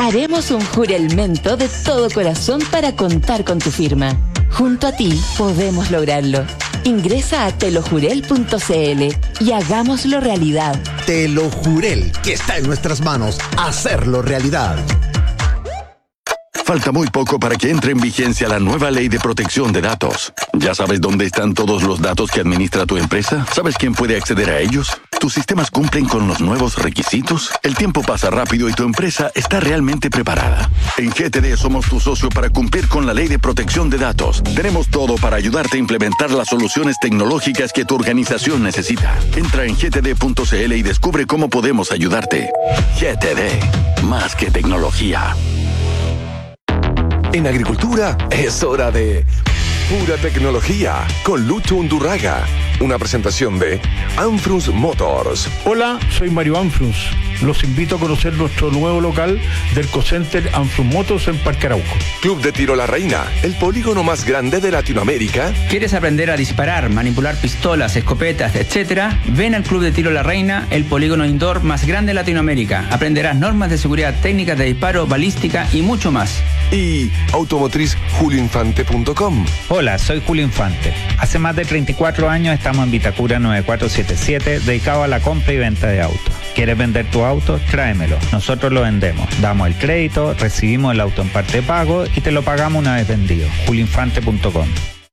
Haremos un juramento de todo corazón para contar con tu firma. Junto a ti podemos lograrlo. Ingresa a telojurel.cl y hagámoslo realidad. Telojurel, que está en nuestras manos hacerlo realidad. Falta muy poco para que entre en vigencia la nueva Ley de Protección de Datos. ¿Ya sabes dónde están todos los datos que administra tu empresa? ¿Sabes quién puede acceder a ellos? ¿Tus sistemas cumplen con los nuevos requisitos? El tiempo pasa rápido y tu empresa está realmente preparada. En GTD somos tu socio para cumplir con la Ley de Protección de Datos. Tenemos todo para ayudarte a implementar las soluciones tecnológicas que tu organización necesita. Entra en gtd.cl y descubre cómo podemos ayudarte. GTD, más que tecnología. En agricultura es hora de Pura Tecnología con Lucho Undurraga. Una presentación de Anfrus Motors. Hola, soy Mario Anfrus. Los invito a conocer nuestro nuevo local del Cocenter Anfrus Motors en Parque Arauco. Club de Tiro La Reina, el polígono más grande de Latinoamérica. ¿Quieres aprender a disparar, manipular pistolas, escopetas, etcétera? Ven al Club de Tiro La Reina, el polígono indoor más grande de Latinoamérica. Aprenderás normas de seguridad, técnicas de disparo, balística y mucho más. Y automotriz julioinfante.com. Hola, soy Julio Infante. Hace más de 34 años estamos en Vitacura 9477, dedicado a la compra y venta de autos. ¿Quieres vender tu auto? Tráemelo. Nosotros lo vendemos. Damos el crédito, recibimos el auto en parte de pago y te lo pagamos una vez vendido. julioinfante.com.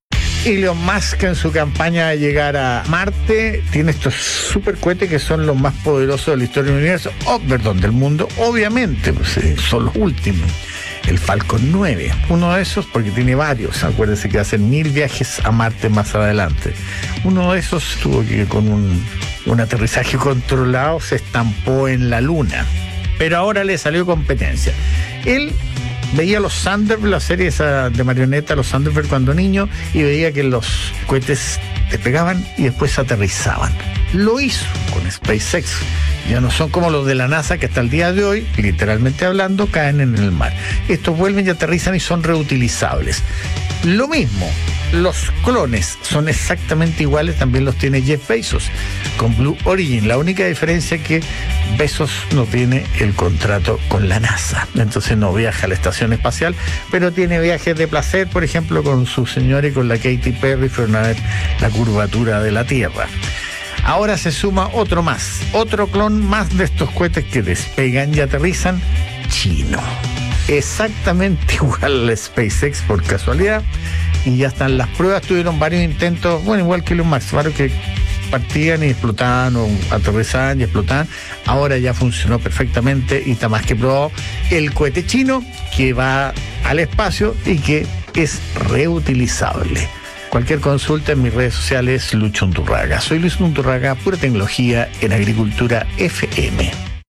Elon Musk, en su campaña de llegar a Marte, tiene estos supercohetes que son los más poderosos de la historia del universo, del mundo, obviamente, pues, son los últimos. El Falcon 9, uno de esos, porque tiene varios, acuérdense que hacen 1000 viajes a Marte más adelante. Uno de esos tuvo que con un aterrizaje controlado se estampó en la Luna, pero ahora le salió competencia. Él veía los Thunderbird, la serie esa de marioneta, los Thunderbird cuando niño, y veía que los cohetes despegaban y después aterrizaban. Lo hizo con SpaceX. Ya no son como los de la NASA que hasta el día de hoy, literalmente hablando, caen en el mar. Estos vuelven y aterrizan y son reutilizables. Lo mismo, los clones son exactamente iguales, también los tiene Jeff Bezos con Blue Origin. La única diferencia es que Bezos no tiene el contrato con la NASA, entonces no viaja a la estación espacial, pero tiene viajes de placer, por ejemplo, con su señora y con la Katy Perry, fueron a ver la curvatura de la Tierra. Ahora se suma otro clon más de estos cohetes que despegan y aterrizan, chino. Exactamente igual al SpaceX por casualidad, y ya están las pruebas. Tuvieron varios intentos, igual que Elon Musk, varios que partían y explotaban o aterrizaban y explotaban. Ahora ya funcionó perfectamente y está más que probado el cohete chino que va al espacio y que es reutilizable. Cualquier consulta en mis redes sociales, Lucho Undurraga. Soy Luis Undurraga, Pura Tecnología en Agricultura FM.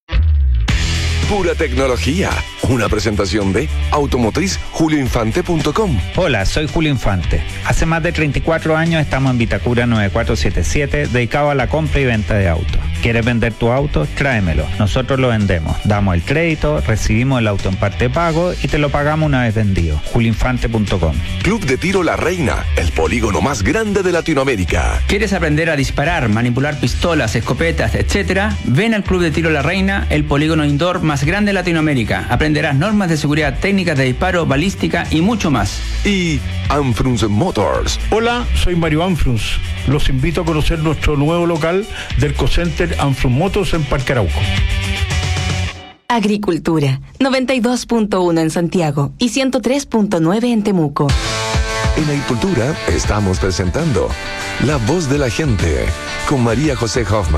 Pura Tecnología, una presentación de automotriz julioinfante.com. Hola, soy Julio Infante. Hace más de 34 años estamos en Vitacura 9477, dedicado a la compra y venta de autos. ¿Quieres vender tu auto? Tráemelo. Nosotros lo vendemos. Damos el crédito, recibimos el auto en parte de pago y te lo pagamos una vez vendido. julioinfante.com. Club de Tiro La Reina, el polígono más grande de Latinoamérica. ¿Quieres aprender a disparar, manipular pistolas, escopetas, etcétera? Ven al Club de Tiro La Reina, el polígono indoor más grande de Latinoamérica. Aprenderás normas de seguridad, técnicas de disparo, balística y mucho más. Y Anfrus Motors. Hola, soy Mario Anfrus. Los invito a conocer nuestro nuevo local del Cocenter Anfrus Motors en Parque Arauco. Agricultura, 92.1 en Santiago y 103.9 en Temuco. En Agricultura estamos presentando La Voz de la Gente con María José Hoffman.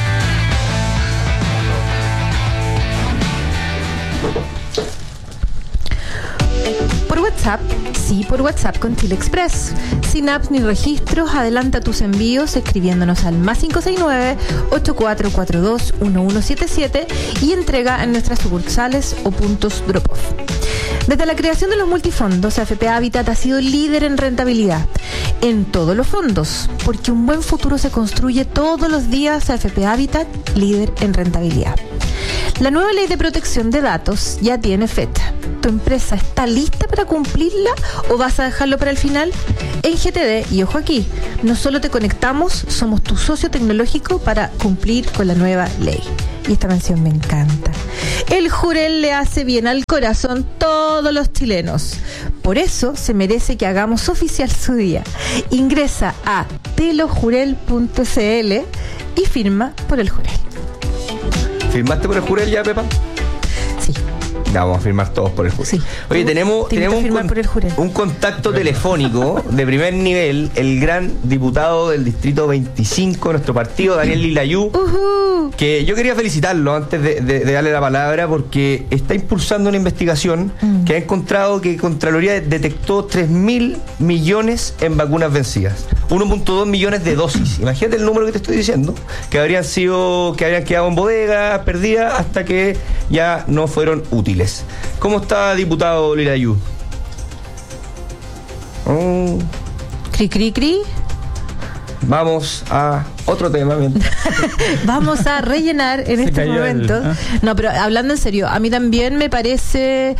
Por WhatsApp con Chile Express. Sin apps ni registros, adelanta tus envíos escribiéndonos al +569-8442-1177 y entrega en nuestras sucursales o puntos drop-off. Desde la creación de los multifondos, AFP Habitat ha sido líder en rentabilidad en todos los fondos, porque un buen futuro se construye todos los días. AFP Habitat, líder en rentabilidad. La nueva ley de protección de datos ya tiene fecha. ¿Tu empresa está lista para cumplirla o vas a dejarlo para el final? En GTD, y ojo aquí, no solo te conectamos, somos tu socio tecnológico para cumplir con la nueva ley. y esta mención me encanta. El Jurel le hace bien al corazón todos los chilenos. Por eso se merece que hagamos oficial su día. Ingresa a telojurel.cl y firma por el Jurel. ¿Firmaste por el Jurel ya, Pepa? Sí. Ya, vamos a firmar todos por el Jurel. Sí. Oye, tenemos un contacto telefónico de primer nivel, el gran diputado del Distrito 25 de nuestro partido, Daniel Lilayú, que yo quería felicitarlo antes de darle la palabra, porque está impulsando una investigación que ha encontrado que Contraloría detectó 3.000 millones en vacunas vencidas, 1.2 millones de dosis. Imagínate el número que te estoy diciendo, que habrían quedado en bodega, perdidas, hasta que ya no fueron útiles. ¿Cómo está, diputado Lilayú? Cri, cri, cri. Vamos a otro tema. Vamos a rellenar en este momento. No, pero hablando en serio, a mí también me parece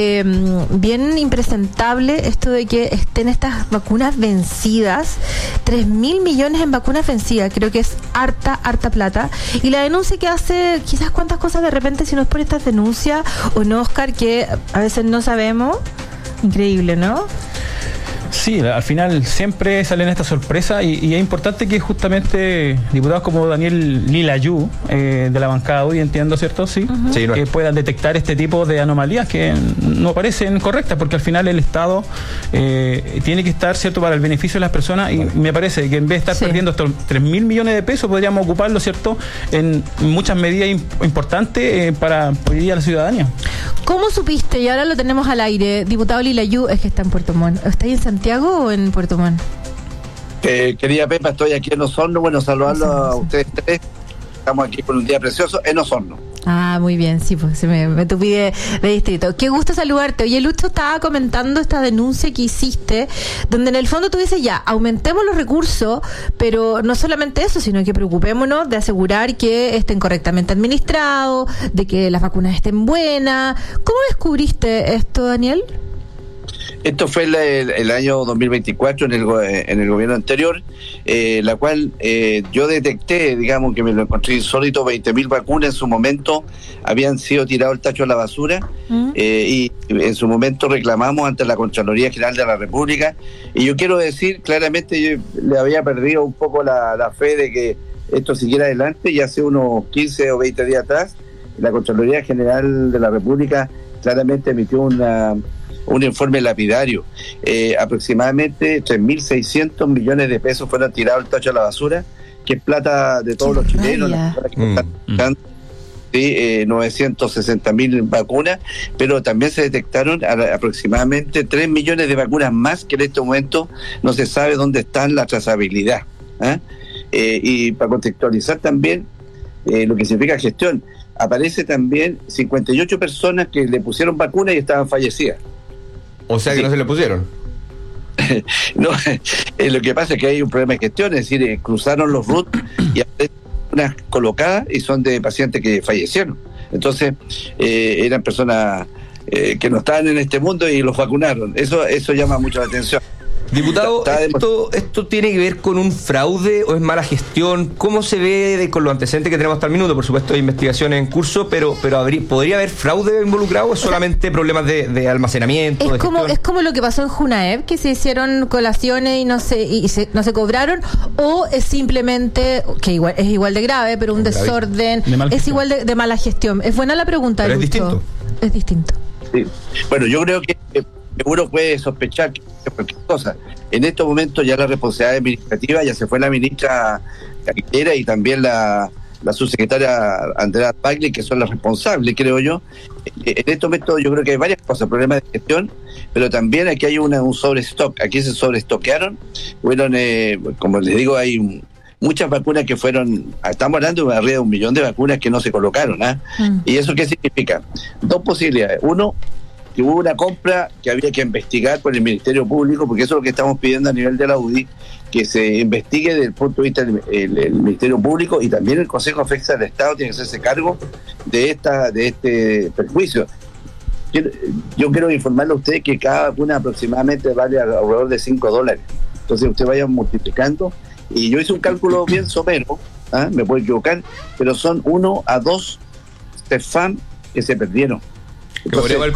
bien impresentable esto de que estén estas vacunas vencidas. 3.000 millones en vacunas vencidas. Creo que es harta plata. Y la denuncia que hace, quizás cuántas cosas de repente, si no es por estas denuncias, o no, Oscar, que a veces no sabemos. Increíble, ¿no? Sí, al final siempre salen estas sorpresas y es importante que justamente diputados como Daniel Lilayú, de la bancada hoy, entiendo, ¿cierto? Sí, que puedan detectar este tipo de anomalías que no parecen correctas, porque al final el Estado tiene que estar, ¿cierto?, para el beneficio de las personas, y me parece que en vez de estar perdiendo estos 3.000 millones de pesos, podríamos ocuparlo, ¿cierto?, en muchas medidas importantes para hoy día la ciudadanía. ¿Cómo supiste, y ahora lo tenemos al aire, diputado Lilayú, es que está en Puerto Montt? ¿Está ahí en Santiago o en Puerto Montt? Querida Pepa, estoy aquí en Osorno. Bueno, saludarlo a ustedes tres. Estamos aquí por un día precioso en Osorno. Ah, muy bien, sí, pues se me tupí de distrito. Qué gusto saludarte. Oye, Lucho estaba comentando esta denuncia que hiciste, donde en el fondo tú dices, ya, aumentemos los recursos, pero no solamente eso, sino que preocupémonos de asegurar que estén correctamente administrados, de que las vacunas estén buenas. ¿Cómo descubriste esto, Daniel? Esto fue el año 2024 en el gobierno anterior, la cual yo detecté, digamos, que me lo encontré insólito. 20.000 vacunas en su momento habían sido tirados al tacho de la basura, y en su momento reclamamos ante la Contraloría General de la República, y yo quiero decir claramente, yo le había perdido un poco la fe de que esto siguiera adelante, y hace unos 15 o 20 días atrás la Contraloría General de la República claramente emitió un informe lapidario. Aproximadamente 3.600 millones de pesos fueron tirados al tacho de la basura, que es plata de todos los chilenos. 960.000 vacunas, pero también se detectaron aproximadamente 3 millones de vacunas más que en este momento no se sabe dónde están, la trazabilidad. Y para contextualizar también lo que significa gestión, aparece también 58 personas que le pusieron vacuna y estaban fallecidas. O sea que no se le pusieron. No, lo que pasa es que hay un problema de gestión, es decir, cruzaron los RUT y aparecen unas colocadas y son de pacientes que fallecieron. Entonces, eran personas que no estaban en este mundo y los vacunaron. Eso llama mucho la atención. Diputado, ¿esto tiene que ver con un fraude o es mala gestión? ¿Cómo se ve con los antecedentes que tenemos hasta el minuto? Por supuesto, hay investigaciones en curso, pero ¿podría haber fraude involucrado o es solamente problemas de almacenamiento? Es como lo que pasó en Junaev, que se hicieron colaciones y no se cobraron, o es simplemente, que es igual de grave, pero un desorden, es igual de mala gestión. Es buena la pregunta, pero Lucho. Es distinto. Sí. Bueno, yo creo que uno puede sospechar que cualquier cosa. En estos momentos ya la responsabilidad administrativa, ya se fue la ministra Carriquera y también la subsecretaria Andrea Pagli, que son las responsables, creo yo. En estos momentos yo creo que hay varias cosas, problemas de gestión, pero también aquí hay un sobrestock. Aquí se sobrestoquearon. Fueron, como les digo, hay muchas vacunas que fueron, estamos hablando de arriba de 1 millón de vacunas que no se colocaron. ¿Y eso qué significa? Dos posibilidades. Uno, que hubo una compra que había que investigar por el Ministerio Público, porque eso es lo que estamos pidiendo a nivel de la UDI, que se investigue desde el punto de vista del Ministerio Público, y también el Consejo de Defensa del Estado tiene que hacerse cargo de este perjuicio. Yo quiero informarle a usted que cada vacuna aproximadamente vale alrededor de $5. Entonces usted vaya multiplicando, y yo hice un cálculo bien somero, me puedo equivocar, pero son 1 a 2 CEFAM que se perdieron. Entonces,